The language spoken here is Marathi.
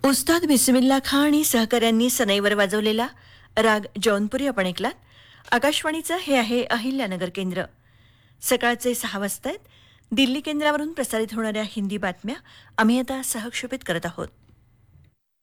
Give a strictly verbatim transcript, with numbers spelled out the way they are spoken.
उस्ताद बिस्मिल्ला खां आणि सहकाऱ्यांनी सनईवर वाजवलेला राग जौनपुरी आपण ऐकलात. आकाशवाणीचं हे आहे अहिल्यानगर केंद्र. सकाळचे सहा वाजता दिल्ली केंद्रावरून प्रसारित होणाऱ्या हिंदी बातम्या आम्ही आता सहक्षेपित करत आहोत.